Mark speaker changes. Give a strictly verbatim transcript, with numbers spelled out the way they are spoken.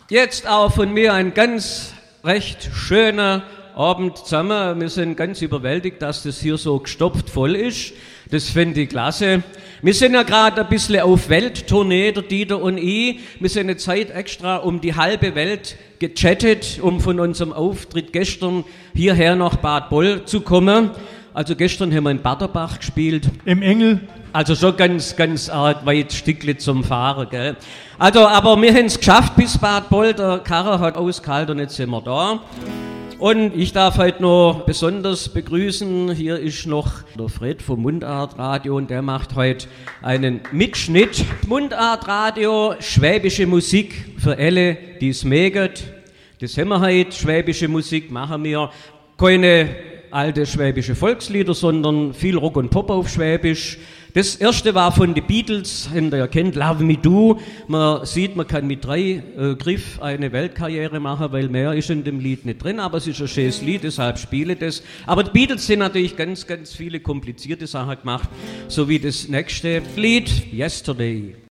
Speaker 1: Jetzt auch von mir ein ganz recht schöner Abend zusammen. Wir sind ganz überwältigt, dass das hier so gestopft voll ist. Das finde ich klasse. Wir sind ja gerade ein bisschen auf Welttournee, der Dieter und ich. Wir sind eine Zeit extra um die halbe Welt gechattet, um von unserem Auftritt gestern hierher nach Bad Boll zu kommen. Also gestern haben wir in Baderbach gespielt.
Speaker 2: Im Engel.
Speaker 1: Also schon ganz, ganz arg weit Stückle zum Fahren, gell. Also, aber wir haben es geschafft bis Bad Boll. Der Karrer hat ausgehalten und jetzt sind wir da. Und ich darf heute noch besonders begrüßen, hier ist noch der Fred vom Mundartradio und der macht heute einen Mitschnitt. Mundartradio, schwäbische Musik für alle, die es mögen. Das haben wir heute, schwäbische Musik machen wir. Keine alte schwäbische Volkslieder, sondern viel Rock und Pop auf Schwäbisch. Das erste war von den Beatles, habt ihr ja kennt, Love Me Do. Man sieht, man kann mit drei äh, Griff eine Weltkarriere machen, weil mehr ist in dem Lied nicht drin, aber es ist ein schönes Lied, deshalb spiele ich das. Aber die Beatles sind natürlich ganz, ganz viele komplizierte Sachen gemacht, so wie das nächste Lied, Yesterday.